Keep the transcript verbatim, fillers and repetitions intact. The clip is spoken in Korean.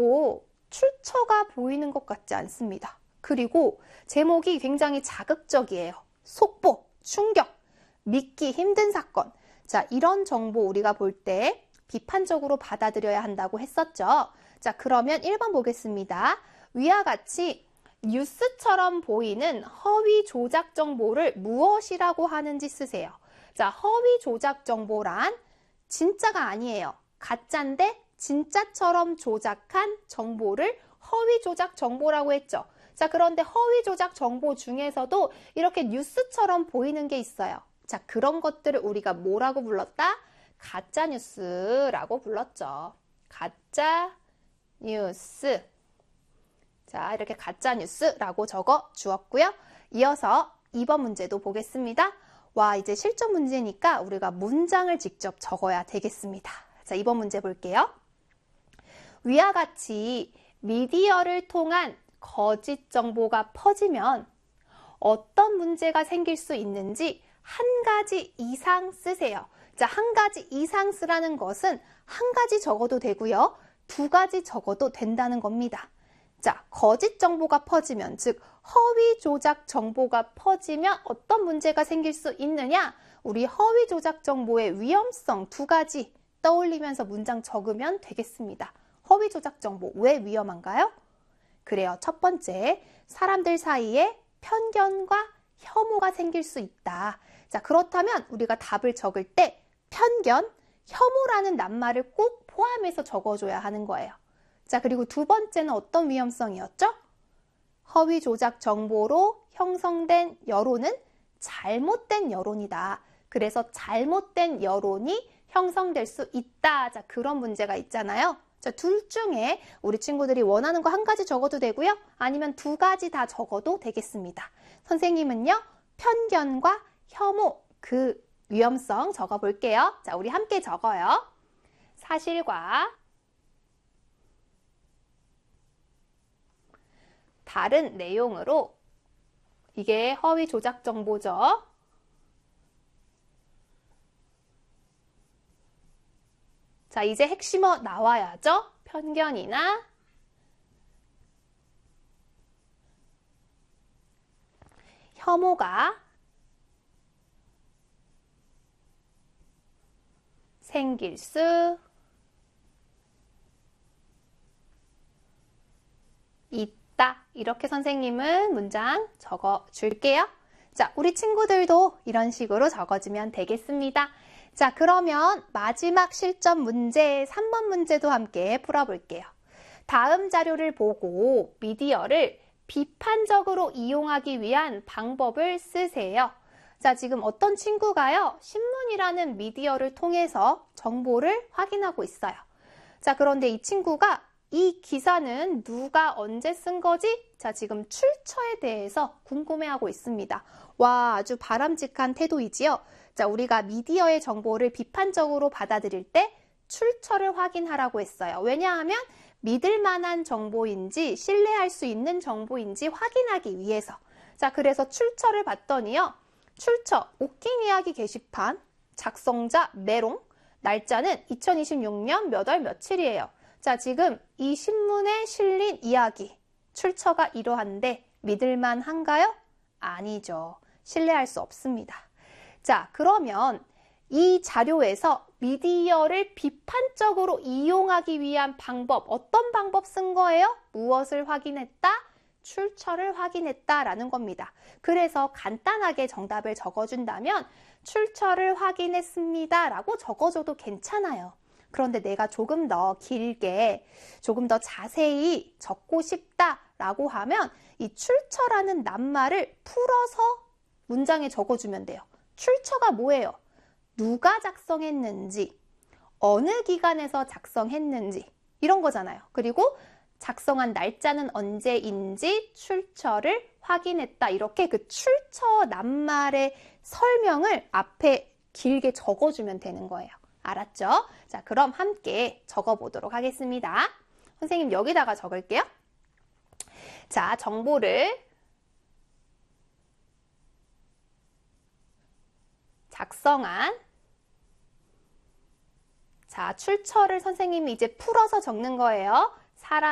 뭐 출처가 보이는 것 같지 않습니다. 그리고 제목이 굉장히 자극적이에요. 속보, 충격, 믿기 힘든 사건. 자, 이런 정보 우리가 볼 때 비판적으로 받아들여야 한다고 했었죠. 자, 그러면 일 번 보겠습니다. 위와 같이 뉴스처럼 보이는 허위 조작 정보를 무엇이라고 하는지 쓰세요. 자, 허위 조작 정보란 진짜가 아니에요. 가짜인데 진짜처럼 조작한 정보를 허위 조작 정보라고 했죠. 자, 그런데 허위 조작 정보 중에서도 이렇게 뉴스처럼 보이는 게 있어요. 자, 그런 것들을 우리가 뭐라고 불렀다? 가짜 뉴스라고 불렀죠. 가짜 뉴스. 자, 이렇게 가짜 뉴스라고 적어 주었고요. 이어서 이 번 문제도 보겠습니다. 와, 이제 실전 문제니까 우리가 문장을 직접 적어야 되겠습니다. 자, 이 번 문제 볼게요. 위와 같이 미디어를 통한 거짓 정보가 퍼지면 어떤 문제가 생길 수 있는지 한 가지 이상 쓰세요. 자, 한 가지 이상 쓰라는 것은 한 가지 적어도 되고요. 두 가지 적어도 된다는 겁니다. 자, 거짓 정보가 퍼지면, 즉 허위 조작 정보가 퍼지면 어떤 문제가 생길 수 있느냐? 우리 허위 조작 정보의 위험성 두 가지 떠올리면서 문장 적으면 되겠습니다. 허위 조작 정보 왜 위험한가요? 그래요. 첫 번째, 사람들 사이에 편견과 혐오가 생길 수 있다. 자, 그렇다면 우리가 답을 적을 때 편견, 혐오라는 낱말을 꼭 포함해서 적어줘야 하는 거예요. 자, 그리고 두 번째는 어떤 위험성이었죠? 허위 조작 정보로 형성된 여론은 잘못된 여론이다. 그래서 잘못된 여론이 형성될 수 있다. 자, 그런 문제가 있잖아요. 자, 둘 중에 우리 친구들이 원하는 거 한 가지 적어도 되고요. 아니면 두 가지 다 적어도 되겠습니다. 선생님은요, 편견과 혐오, 그 위험성 적어볼게요. 자, 우리 함께 적어요. 사실과 다른 내용으로, 이게 허위 조작 정보죠. 자, 이제 핵심어 나와야죠. 편견이나 혐오가 생길 수 있다. 이렇게 선생님은 문장 적어 줄게요. 자, 우리 친구들도 이런 식으로 적어주면 되겠습니다. 자, 그러면 마지막 실전 문제 삼 번 문제도 함께 풀어볼게요. 다음 자료를 보고 미디어를 비판적으로 이용하기 위한 방법을 쓰세요. 자, 지금 어떤 친구가요, 신문이라는 미디어를 통해서 정보를 확인하고 있어요. 자, 그런데 이 친구가 이 기사는 누가 언제 쓴 거지? 자, 지금 출처에 대해서 궁금해하고 있습니다. 와, 아주 바람직한 태도이지요. 자, 우리가 미디어의 정보를 비판적으로 받아들일 때 출처를 확인하라고 했어요. 왜냐하면 믿을 만한 정보인지 신뢰할 수 있는 정보인지 확인하기 위해서. 자, 그래서 출처를 봤더니요. 출처, 웃긴 이야기 게시판, 작성자 메롱, 날짜는 이천이십육 년 몇 월 며칠이에요. 자, 지금 이 신문에 실린 이야기, 출처가 이러한데 믿을만 한가요? 아니죠. 신뢰할 수 없습니다. 자, 그러면 이 자료에서 미디어를 비판적으로 이용하기 위한 방법, 어떤 방법 쓴 거예요? 무엇을 확인했다? 출처를 확인했다라는 겁니다. 그래서 간단하게 정답을 적어준다면 출처를 확인했습니다 라고 적어줘도 괜찮아요. 그런데 내가 조금 더 길게, 조금 더 자세히 적고 싶다라고 하면 이 출처라는 낱말을 풀어서 문장에 적어주면 돼요. 출처가 뭐예요? 누가 작성했는지, 어느 기관에서 작성했는지 이런 거잖아요. 그리고 작성한 날짜는 언제인지 출처를 확인했다. 이렇게 그 출처 낱말의 설명을 앞에 길게 적어주면 되는 거예요. 알았죠? 자, 그럼 함께 적어보도록 하겠습니다. 선생님 여기다가 적을게요. 자, 정보를 작성한, 자, 출처를 선생님이 이제 풀어서 적는 거예요. 사람